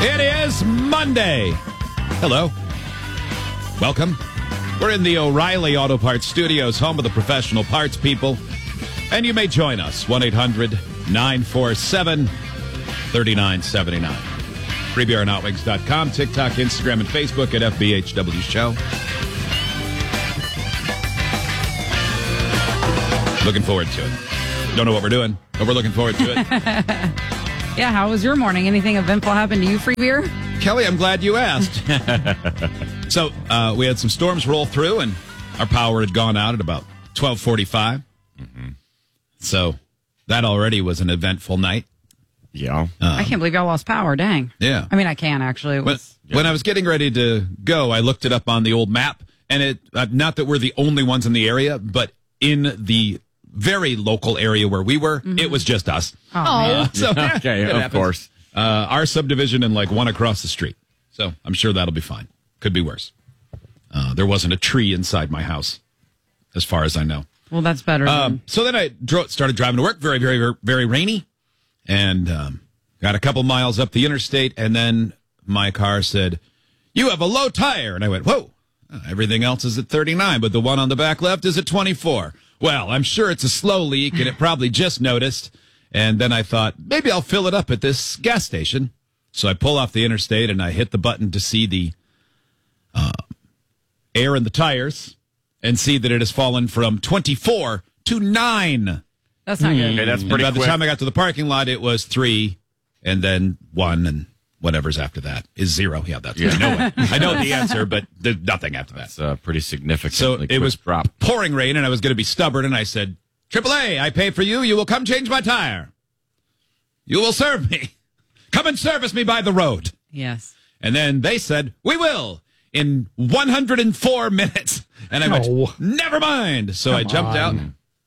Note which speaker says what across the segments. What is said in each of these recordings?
Speaker 1: It is Monday. Hello. Welcome. We're in the O'Reilly Auto Parts Studios, home of the professional parts people. And you may join us, 1-800-947-3979. FreeBeerandHotWings.com, TikTok, Instagram, and Facebook at FBHW Show. Looking forward to it. Don't know what we're doing, but we're looking forward to it.
Speaker 2: Yeah, how was your morning? Anything eventful happen to you, Free Beer?
Speaker 1: Kelly, I'm glad you asked. So we had some storms roll through, and our power had gone out at about 12:45. Mm-hmm. So that already was an eventful night.
Speaker 3: Yeah.
Speaker 2: I can't believe y'all lost power. Dang.
Speaker 1: Yeah.
Speaker 2: I mean, I can, actually.
Speaker 1: When I was getting ready to go, I looked it up on the old map, and it not that we're the only ones in the area, but in the very local area where we were, it was just us.
Speaker 2: Oh.
Speaker 1: So,
Speaker 3: Okay,
Speaker 1: it
Speaker 3: of
Speaker 1: happens.
Speaker 3: course.
Speaker 1: Our subdivision and like one across the street. So I'm sure that'll be fine. Could be worse. There wasn't a tree inside my house, as far as I know.
Speaker 2: Well, that's better.
Speaker 1: So then I started driving to work. Very, very, very rainy, and got a couple miles up the interstate, and then my car said, "You have a low tire," and I went, "Whoa! Everything else is at 39, but the one on the back left is at 24." Well, I'm sure it's a slow leak, and it probably just noticed. And then I thought, maybe I'll fill it up at this gas station. So I pull off the interstate, and I hit the button to see the air in the tires and see that it has fallen from 24 to 9.
Speaker 2: That's not good.
Speaker 3: Okay, that's
Speaker 1: And
Speaker 3: pretty
Speaker 1: by the
Speaker 3: quick.
Speaker 1: time I got to the parking lot, it was 3, and then 1, and whatever's after that is 0. Yeah, that's I know it. I know the answer, but there's nothing after that.
Speaker 3: That's pretty significant.
Speaker 1: So it was pouring rain, and I was going to be stubborn, and I said, "AAA, I pay for you. You will come change my tire. You will serve me. Come and service me by the road."
Speaker 2: Yes.
Speaker 1: And then they said, "We will in 104 minutes." And I went, "Never mind." So I jumped out,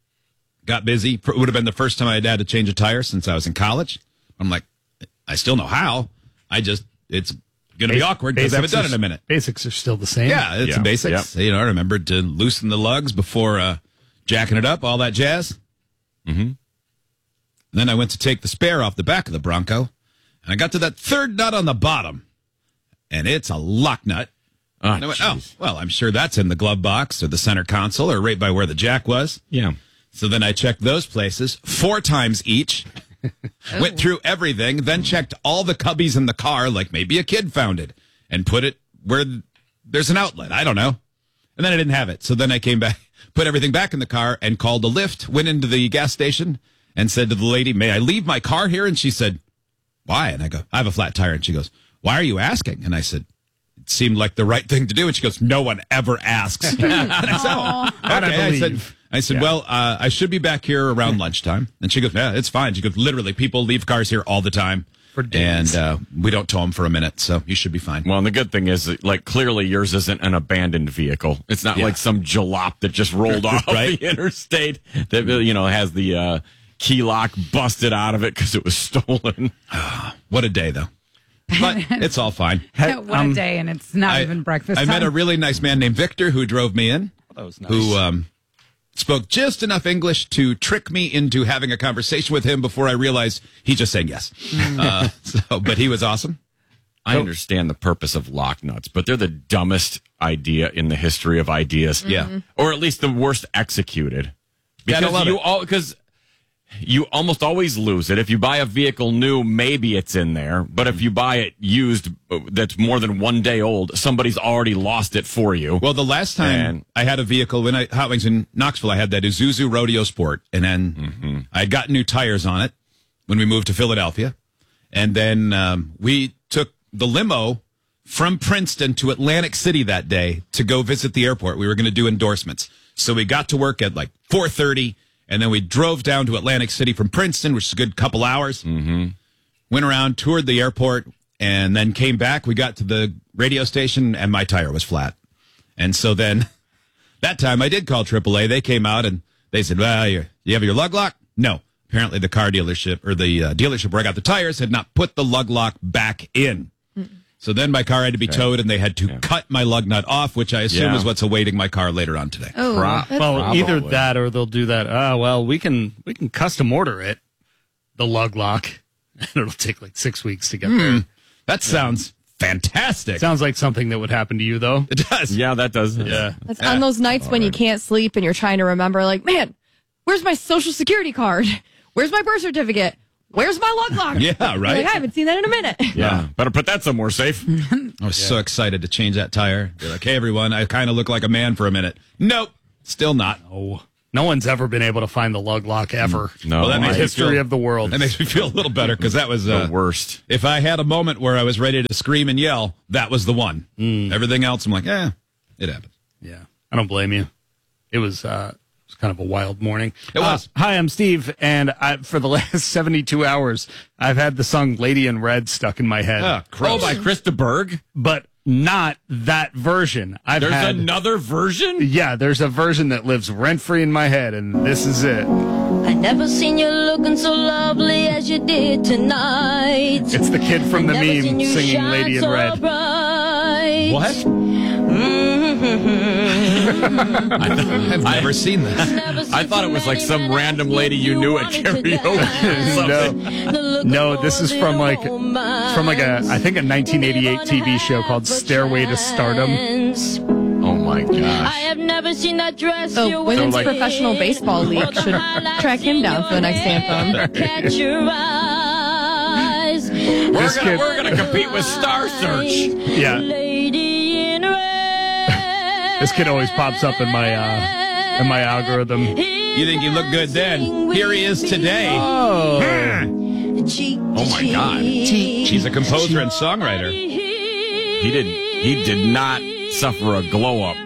Speaker 1: got busy. It would have been the first time I had to change a tire since I was in college. I'm like, I still know how. It's going to be awkward because I haven't done it in a minute.
Speaker 4: Basics are still the same.
Speaker 1: Yeah, it's the basics.
Speaker 3: Yep.
Speaker 1: You know, I remembered to loosen the lugs before jacking it up, all that jazz. Mm-hmm. Then I went to take the spare off the back of the Bronco, and I got to that third nut on the bottom, and it's a lock nut. And I went, well, I'm sure that's in the glove box or the center console or right by where the jack was.
Speaker 3: Yeah.
Speaker 1: So then I checked those places 4 times each, went through everything, then checked all the cubbies in the car, like maybe a kid found it, and put it where there's an outlet. I don't know. And then I didn't have it. So then I came back, put everything back in the car, and called a Lyft, went into the gas station, and said to the lady, "May I leave my car here?" And she said, "Why?" And I go, "I have a flat tire." And she goes, "Why are you asking?" And I said, "It seemed like the right thing to do." And she goes, "No one ever asks." And I said, "Oh, okay." I said, "Well, I should be back here around lunchtime." And she goes, "Yeah, it's fine." She goes, "Literally, people leave cars here all the time.
Speaker 4: For days.
Speaker 1: And we don't tow them for a minute, so you should be fine."
Speaker 3: Well, and the good thing is, like, clearly yours isn't an abandoned vehicle. It's not like some jalop that just rolled off
Speaker 1: Right.
Speaker 3: the interstate that, has the key lock busted out of it because it was stolen.
Speaker 1: What a day, though. But it's all fine.
Speaker 2: What a day, and it's not even breakfast
Speaker 1: I
Speaker 2: time.
Speaker 1: met a really nice man named Victor who drove me in,
Speaker 4: That was nice.
Speaker 1: who spoke just enough English to trick me into having a conversation with him before I realized he's just saying yes. But he was awesome.
Speaker 3: I understand the purpose of lock nuts, but they're the dumbest idea in the history of ideas.
Speaker 1: Yeah.
Speaker 3: Or at least the worst executed.
Speaker 1: Gotta love
Speaker 3: Because you almost always lose it. If you buy a vehicle new, maybe it's in there. But if you buy it used that's more than 1 day old, somebody's already lost it for you.
Speaker 1: Well, the last time I had a vehicle, when Hot Wings in Knoxville, I had that Isuzu Rodeo Sport. And then I had gotten new tires on it when we moved to Philadelphia. And then we took the limo from Princeton to Atlantic City that day to go visit the airport. We were going to do endorsements. So we got to work at like 4:30, and then we drove down to Atlantic City from Princeton, which is a good couple hours. Mm-hmm. Went around, toured the airport, and then came back. We got to the radio station, and my tire was flat. And so then that time I did call AAA. They came out, and they said, "Well, you have your lug lock?" No. Apparently the car dealership, or the dealership where I got the tires, had not put the lug lock back in. So then my car had to be towed, and they had to cut my lug nut off, which I assume is what's awaiting my car later on today.
Speaker 2: Oh,
Speaker 4: Well, either that or they'll do that. We can custom order it, the lug lock, and it'll take like 6 weeks to get there.
Speaker 1: That sounds fantastic.
Speaker 4: Sounds like something that would happen to you, though.
Speaker 1: It does.
Speaker 3: Yeah, that does.
Speaker 4: Yeah.
Speaker 5: That's on those nights when you can't sleep and you're trying to remember, like, man, where's my social security card? Where's my birth certificate? Where's my lug lock?
Speaker 1: Yeah, right.
Speaker 5: Like, I haven't seen that in a minute.
Speaker 3: Yeah. Better put that somewhere safe.
Speaker 1: I was so excited to change that tire. Be like, hey, everyone, I kind of look like a man for a minute. Nope, still not.
Speaker 4: Oh, no one's ever been able to find the lug lock ever.
Speaker 3: No.
Speaker 1: Well, that
Speaker 4: In the
Speaker 1: makes me
Speaker 4: history
Speaker 1: feel-
Speaker 4: of the world.
Speaker 1: That makes me feel a little better because that was
Speaker 3: The worst.
Speaker 1: If I had a moment where I was ready to scream and yell, that was the one. Everything else, I'm like, it happens.
Speaker 4: Yeah, I don't blame you. It was kind of a wild morning.
Speaker 1: It was.
Speaker 4: Hi, I'm Steve, and for the last 72 hours, I've had the song "Lady in Red" stuck in my head,
Speaker 3: Oh, by Krista Berg?
Speaker 4: but not that version.
Speaker 3: There's another version?
Speaker 4: Yeah, there's a version that lives rent free in my head, and this is it.
Speaker 6: I never seen you looking so lovely as you did tonight.
Speaker 4: It's the kid from the
Speaker 6: Never
Speaker 4: meme
Speaker 6: seen you
Speaker 4: singing
Speaker 6: shine
Speaker 4: "Lady in
Speaker 6: so
Speaker 4: Red."
Speaker 6: bright.
Speaker 1: What? I've never seen this.
Speaker 3: I thought it was like some random lady you knew at karaoke.
Speaker 4: No, this is from like a I think a 1988 TV show called Stairway to Stardom.
Speaker 3: Oh my
Speaker 6: I
Speaker 3: gosh.
Speaker 6: have never seen that dress
Speaker 5: The
Speaker 6: you're
Speaker 5: Women's
Speaker 3: like-
Speaker 5: Professional Baseball League should track him down for the next anthem.
Speaker 6: Catch your eyes.
Speaker 4: This kid-
Speaker 3: We're gonna compete with Star Search.
Speaker 4: Yeah,
Speaker 6: Lady in red.
Speaker 4: this kid always pops up in my algorithm.
Speaker 1: You think you look good then? Here he is today.
Speaker 4: Oh,
Speaker 3: Oh my God.
Speaker 1: She's a composer and songwriter.
Speaker 3: He did not suffer a glow up.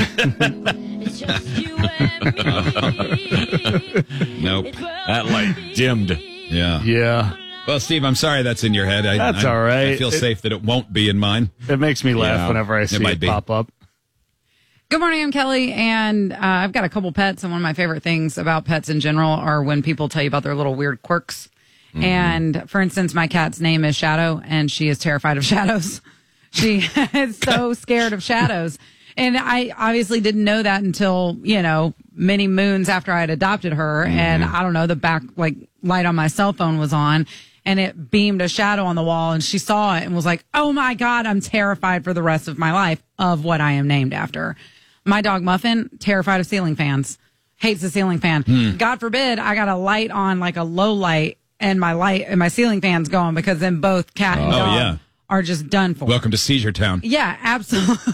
Speaker 1: Nope.
Speaker 3: That light dimmed.
Speaker 1: Yeah.
Speaker 4: yeah.
Speaker 1: Well, Steve, I'm sorry that's in your head.
Speaker 4: That's all right.
Speaker 1: I feel safe that it won't be in mine.
Speaker 4: It makes me laugh
Speaker 3: Yeah,
Speaker 4: whenever I see
Speaker 1: might
Speaker 4: it
Speaker 1: be.
Speaker 4: pop up.
Speaker 2: Good morning, I'm Kelly, and I've got a couple pets, and one of my favorite things about pets in general are when people tell you about their little weird quirks. And for instance, my cat's name is Shadow, and she is terrified of shadows. She is so scared of shadows. And I obviously didn't know that until, many moons after I had adopted her. And I don't know, the back light on my cell phone was on and it beamed a shadow on the wall and she saw it and was like, oh my God, I'm terrified for the rest of my life of what I am named after. My dog Muffin, terrified of ceiling fans, hates the ceiling fan. God forbid I got a light on, like a low light, and my ceiling fan's going, because then both cat and dog
Speaker 1: yeah.
Speaker 2: are just done for.
Speaker 1: Welcome to Seizure Town.
Speaker 2: Yeah, absolutely.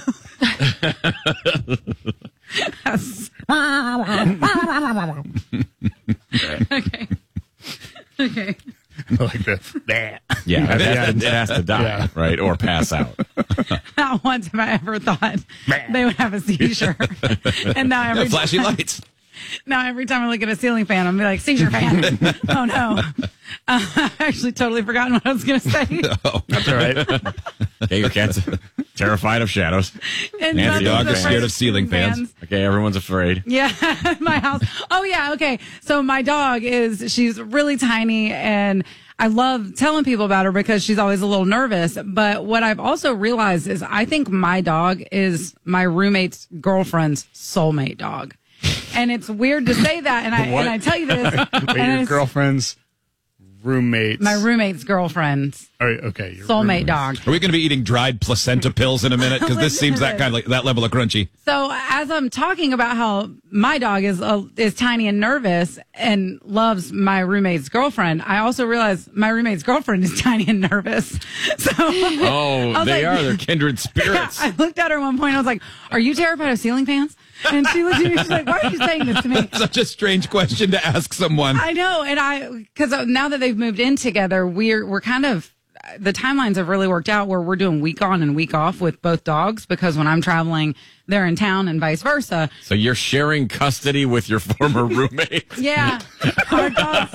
Speaker 2: Okay. Okay.
Speaker 4: Like this.
Speaker 3: Yeah, it has to die,
Speaker 4: Yeah.
Speaker 3: right? Or pass out.
Speaker 2: Not once have I ever thought they would have a seizure. And now
Speaker 1: Yeah, flashy lights.
Speaker 2: every time I look at a ceiling fan, I'm like, seizure fan. Oh no. I've actually totally forgotten what I was going to say.
Speaker 4: That's all right.
Speaker 3: Okay, your cat's terrified of shadows.
Speaker 2: And
Speaker 3: Nancy
Speaker 2: Doug
Speaker 3: dog is
Speaker 2: afraid
Speaker 1: scared of ceiling fans.
Speaker 3: Okay, everyone's afraid.
Speaker 2: Yeah, my house. Oh, yeah. Okay. So my dog she's really tiny, and I love telling people about her because she's always a little nervous. But what I've also realized is I think my dog is my roommate's girlfriend's soulmate dog. And it's weird to say that. And I tell you this.
Speaker 4: Wait,
Speaker 2: and
Speaker 4: your
Speaker 2: it's
Speaker 4: girlfriend's roommates.
Speaker 2: my roommate's girlfriend's
Speaker 4: All right, okay. Your
Speaker 2: soulmate
Speaker 4: roommates.
Speaker 2: dog.
Speaker 1: Are we going to be eating dried placenta pills in a minute? Because this seems that level of crunchy.
Speaker 2: So as I'm talking about how my dog is tiny and nervous and loves my roommate's girlfriend, I also realize my roommate's girlfriend is tiny and nervous. So
Speaker 3: Oh,
Speaker 2: I was
Speaker 3: they
Speaker 2: like-
Speaker 3: are. They're kindred spirits.
Speaker 2: I looked at her at one point. I was like, "Are you terrified of ceiling fans?" And she looked at me. She's like, "Why are you saying this to me?"
Speaker 1: Such a strange question to ask someone.
Speaker 2: I know, and because now that they've moved in together, we're kind of, the timelines have really worked out where we're doing week on and week off with both dogs, because when I'm traveling, they're in town and vice versa.
Speaker 3: So you're sharing custody with your former roommate?
Speaker 2: Yeah, our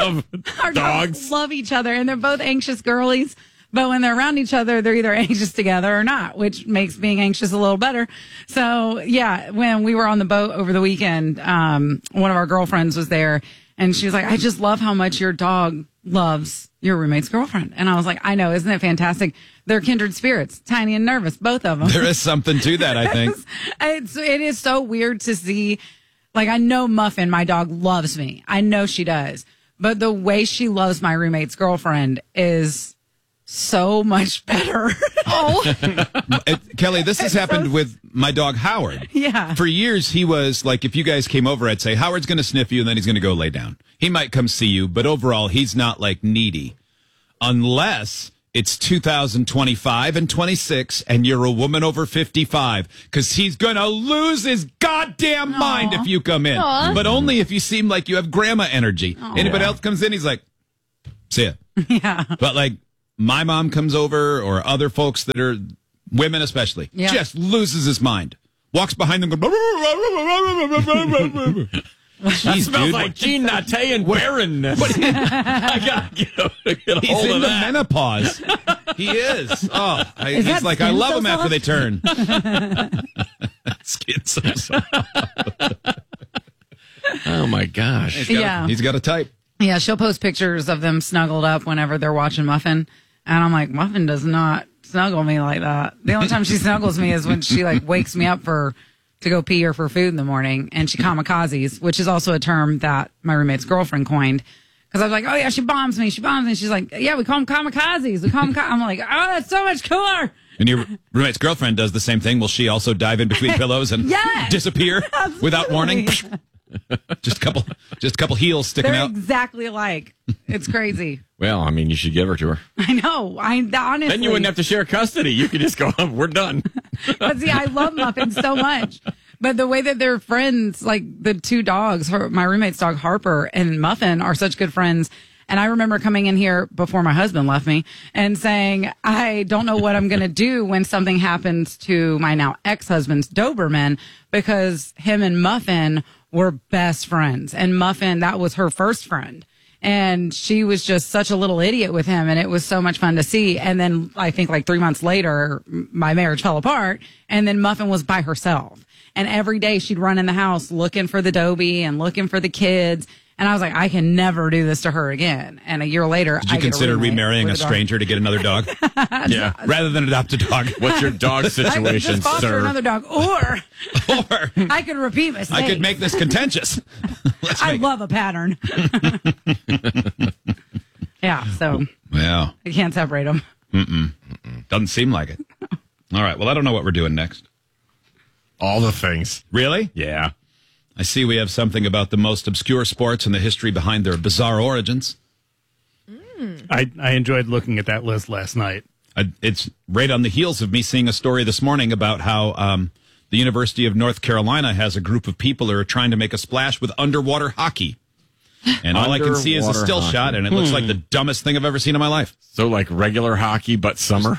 Speaker 2: dogs love each other, and they're both anxious girlies. But when they're around each other, they're either anxious together or not, which makes being anxious a little better. So yeah, when we were on the boat over the weekend, one of our girlfriends was there, and she was like, "I just love how much your dog loves your roommate's girlfriend." And I was like, "I know, isn't it fantastic? They're kindred spirits, tiny and nervous, both of them."
Speaker 1: There is something to that, I think.
Speaker 2: It is so weird to see. Like, I know Muffin, my dog, loves me. I know she does. But the way she loves my roommate's girlfriend is so much better.
Speaker 1: Kelly, this has happened with my dog Howard.
Speaker 2: Yeah.
Speaker 1: For years, he was like, if you guys came over, I'd say, Howard's going to sniff you and then he's going to go lay down. He might come see you, but overall, he's not like needy. Unless it's 2025 and 26 and you're a woman over 55, because he's going to lose his goddamn mind if you come in. But only if you seem like you have grandma energy. Anybody else comes in, he's like, see ya.
Speaker 2: Yeah.
Speaker 1: But like my mom comes over or other folks that are women especially, just loses his mind. Walks behind them going,
Speaker 3: Jeez, smells
Speaker 1: dude,
Speaker 3: like Gene Nate and barrenness. I gotta get a
Speaker 1: he's
Speaker 3: hold
Speaker 1: in
Speaker 3: of
Speaker 1: the
Speaker 3: that.
Speaker 1: menopause. He is. Oh, he's
Speaker 2: that
Speaker 1: like, I
Speaker 2: skin
Speaker 1: love
Speaker 2: so
Speaker 1: them after
Speaker 2: soft?
Speaker 1: they turn. Skin so soft.
Speaker 3: Oh my gosh.
Speaker 1: He's got a type.
Speaker 2: Yeah, she'll post pictures of them snuggled up whenever they're watching Muffin. And I'm like, Muffin does not snuggle me like that. The only time she snuggles me is when she like wakes me up to go pee or for food in the morning. And she kamikazes, which is also a term that my roommate's girlfriend coined. Because I was like, oh yeah, she bombs me. She's like, yeah, we call them kamikazes. I'm like, oh, that's so much cooler.
Speaker 1: And your roommate's girlfriend does the same thing. Will she also dive in between pillows and disappear without warning? Just a couple heels sticking
Speaker 2: They're
Speaker 1: out.
Speaker 2: exactly alike. It's crazy.
Speaker 3: Well, I mean, you should give her to her.
Speaker 2: I know. Honestly.
Speaker 3: Then you wouldn't have to share custody. You could just go, we're done.
Speaker 2: But see, I love Muffin so much. But the way that they're friends, like the two dogs, my roommate's dog Harper and Muffin are such good friends. And I remember coming in here before my husband left me and saying, I don't know what I'm going to do when something happens to my now ex-husband's Doberman, because him and Muffin were best friends. And Muffin, that was her first friend. And she was just such a little idiot with him. And it was so much fun to see. And then I think like 3 months later, my marriage fell apart. And then Muffin was by herself. And every day she'd run in the house looking for the Dobie and looking for the kids. And I was like, I can never do this to her again. And a year later,
Speaker 1: Did you consider remarrying a stranger to get another dog?
Speaker 3: Yeah.
Speaker 1: Rather than adopt a dog.
Speaker 3: What's your dog
Speaker 2: I could
Speaker 3: situation,
Speaker 2: just foster
Speaker 3: sir?
Speaker 2: another dog, or
Speaker 1: Or
Speaker 2: I could repeat mistakes.
Speaker 1: I could make this contentious.
Speaker 2: I love a pattern. Yeah, so
Speaker 1: Yeah.
Speaker 2: you can't separate them.
Speaker 1: Doesn't seem like it. All right. Well, I don't know what we're doing next.
Speaker 3: All the things.
Speaker 1: Really?
Speaker 3: Yeah.
Speaker 1: I see we have something about the most obscure sports and the history behind their bizarre origins.
Speaker 4: I enjoyed looking at that list last night.
Speaker 1: It's right on the heels of me seeing a story this morning about how the University of North Carolina has a group of people who are trying to make a splash with underwater hockey. And all I can see is a
Speaker 3: Underwater
Speaker 1: still
Speaker 3: hockey.
Speaker 1: shot, and it looks like the dumbest thing I've ever seen in my life.
Speaker 3: So like regular hockey, but summer?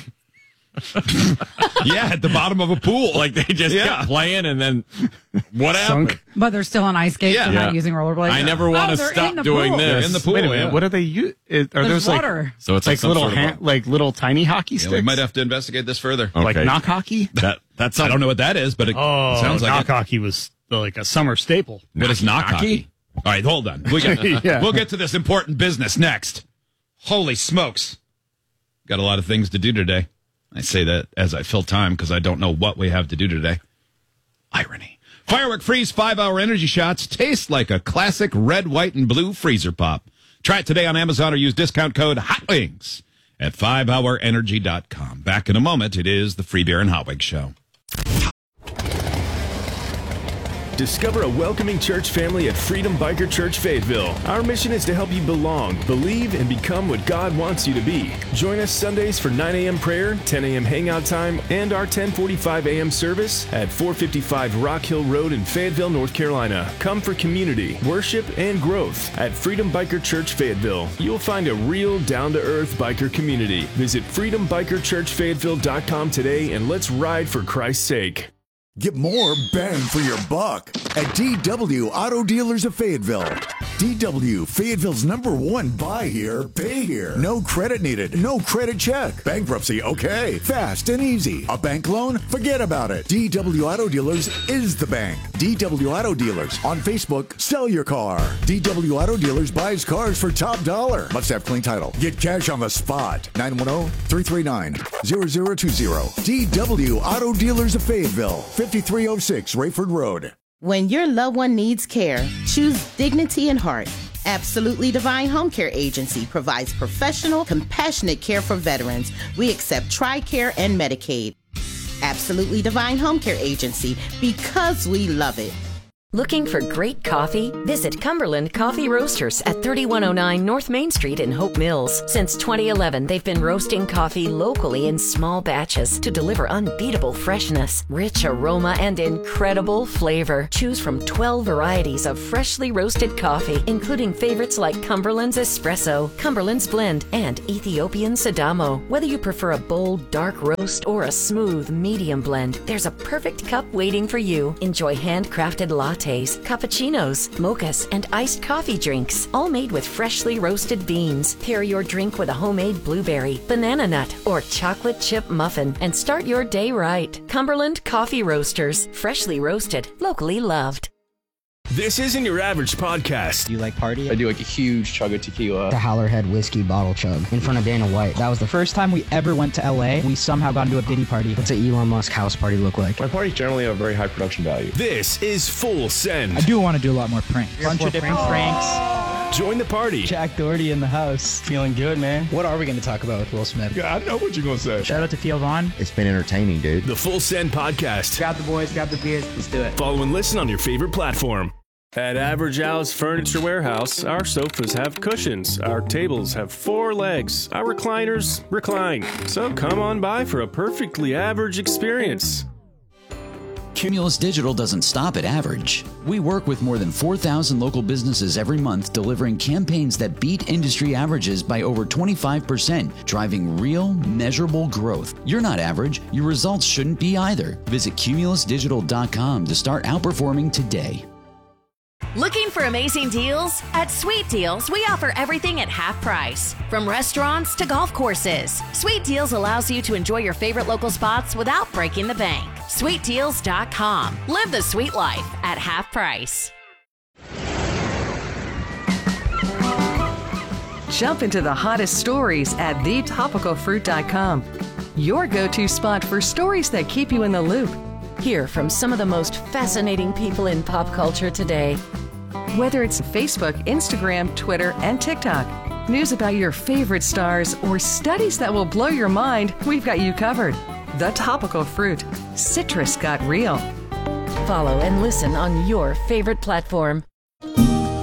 Speaker 1: Yeah, at the bottom of a pool.
Speaker 3: Like they just kept playing and then what happened?
Speaker 4: Sunk.
Speaker 2: But they're still on ice skates and
Speaker 3: Yeah.
Speaker 2: not using rollerblades.
Speaker 3: I never want to
Speaker 2: they're
Speaker 3: stop
Speaker 2: in the
Speaker 3: doing
Speaker 2: pool.
Speaker 3: this.
Speaker 1: They're in the pool.
Speaker 4: Wait a minute,
Speaker 1: yeah.
Speaker 4: what are they use? Are
Speaker 2: There's
Speaker 4: those
Speaker 2: water.
Speaker 3: So it's
Speaker 4: like
Speaker 3: some
Speaker 4: little
Speaker 3: sort of a-
Speaker 4: like little tiny hockey
Speaker 1: Yeah,
Speaker 4: sticks?
Speaker 1: we might have to investigate this further.
Speaker 4: Like
Speaker 3: Okay.
Speaker 4: knock hockey?
Speaker 3: That's
Speaker 1: I don't know what that is, but it sounds like
Speaker 4: knock
Speaker 1: it.
Speaker 4: hockey was like a summer staple.
Speaker 1: What is knock hockey? All right, hold on.
Speaker 4: Yeah.
Speaker 1: We'll get to this important business next. Holy smokes. Got a lot of things to do today. I say that as I fill time because I don't know what we have to do today. Irony. Firework Freeze 5-hour energy shots taste like a classic red, white, and blue freezer pop. Try it today on Amazon or use discount code HOTWINGS at 5hourenergy.com. Back in a moment. It is the Free Beer and Hot Wings Show.
Speaker 7: Discover a welcoming church family at Freedom Biker Church Fayetteville. Our mission is to help you belong, believe, and become what God wants you to be. Join us Sundays for 9 a.m. prayer, 10 a.m. hangout time, and our 10:45 a.m. service at 455 Rock Hill Road in Fayetteville, North Carolina. Come for community, worship, and growth at Freedom Biker Church Fayetteville. You'll find a real down-to-earth biker community. Visit freedombikerchurchfayetteville.com today and let's ride for Christ's sake.
Speaker 8: Get more bang for your buck at DW Auto Dealers of Fayetteville. DW, Fayetteville's #1 buy here, pay here. No credit needed, no credit check. Bankruptcy, okay. Fast and easy. A bank loan? Forget about it. DW Auto Dealers is the bank. DW Auto Dealers. On Facebook, sell your car. DW Auto Dealers buys cars for top dollar. Must have clean title. Get cash on the spot. 910-339-0020. DW Auto Dealers of Fayetteville. 5306 Rayford Road.
Speaker 9: When your loved one needs care, choose dignity and heart. Absolutely Divine Home Care Agency provides professional, compassionate care for veterans. We accept TRICARE and Medicaid. Absolutely Divine Home Care Agency, because we love it.
Speaker 10: Looking for great coffee? Visit Cumberland Coffee Roasters at 3109 North Main Street in Hope Mills. Since 2011, they've been roasting coffee locally in small batches to deliver unbeatable freshness, rich aroma, and incredible flavor. Choose from 12 varieties of freshly roasted coffee, including favorites like Cumberland's Espresso, Cumberland's Blend, and Ethiopian Sidamo. Whether you prefer a bold, dark roast or a smooth, medium blend, there's a perfect cup waiting for you. Enjoy handcrafted lattes, cappuccinos, mochas, and iced coffee drinks, all made with freshly roasted beans. Pair your drink with a homemade blueberry, banana nut, or chocolate chip muffin, and start your day right. Cumberland Coffee Roasters, freshly roasted, locally loved.
Speaker 7: This isn't your average podcast.
Speaker 11: Do you like party?
Speaker 12: I do like a huge chug of tequila.
Speaker 11: The Howlerhead whiskey bottle chug in front of Dana White. That was the first time we ever went to LA. We somehow got into a Diddy party. What's an Elon Musk house party look like?
Speaker 12: My parties generally have a very high production value.
Speaker 7: This is Full Send.
Speaker 11: I do want to do a lot more pranks. Bunch of different pranks.
Speaker 7: Join the party.
Speaker 11: Jack Doherty in the house. Feeling good, man. What are we going to talk about with Will Smith?
Speaker 12: Yeah, I know what you're going to say.
Speaker 11: Shout out to Theo Vaughn.
Speaker 8: It's been entertaining, dude.
Speaker 7: The Full Send Podcast.
Speaker 11: Grab the boys, grab the beers. Let's do it.
Speaker 7: Follow and listen on your favorite platform. At Average Al's Furniture Warehouse, our sofas have cushions, our tables have 4 legs, our recliners recline. So come on by for a perfectly average experience.
Speaker 13: Cumulus Digital doesn't stop at average. We work with more than 4,000 local businesses every month, delivering campaigns that beat industry averages by over 25%, driving real, measurable growth. You're not average. Your results shouldn't be either. Visit cumulusdigital.com to start outperforming today.
Speaker 10: Looking for amazing deals? At Sweet Deals, we offer everything at half price. From restaurants to golf courses, Sweet Deals allows you to enjoy your favorite local spots without breaking the bank. SweetDeals.com. Live the sweet life at half price.
Speaker 14: Jump into the hottest stories at thetopicalfruit.com. Your go-to spot for stories that keep you in the loop.
Speaker 10: Hear from some of the most fascinating people in pop culture today.
Speaker 14: Whether it's Facebook, Instagram, Twitter, and TikTok, news about your favorite stars, or studies that will blow your mind, we've got you covered. The Topical Fruit. Citrus got real.
Speaker 10: Follow and listen on your favorite platform.